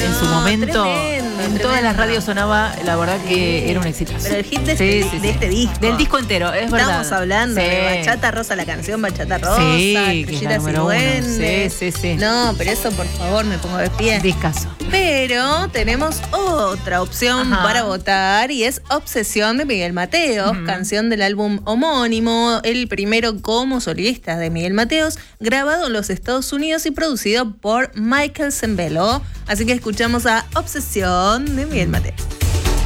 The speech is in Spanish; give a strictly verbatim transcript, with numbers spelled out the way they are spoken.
en su momento. Tremendo, en tremendo. todas las radios sonaba, la verdad que Sí. era un exitazo. Pero el hit de este, Sí, sí, de sí. este disco. Del disco entero, es verdad. Estamos hablando Sí. de Bachata Rosa, la canción Bachata Rosa, Sí, que es la Estrellitas y número uno. Duendes. Sí, sí, sí. No, pero eso, por favor, me pongo de pie. Discazo. Pero tenemos otra opción Ajá. para votar y es Obsesión de Miguel Mateos, Ujú. canción del álbum homónimo, el primero como solista de Miguel Mateos, grabado en los Estados Unidos y producido por Michael Zembello. Así que escuchamos a Obsesión de Miguel Mateos.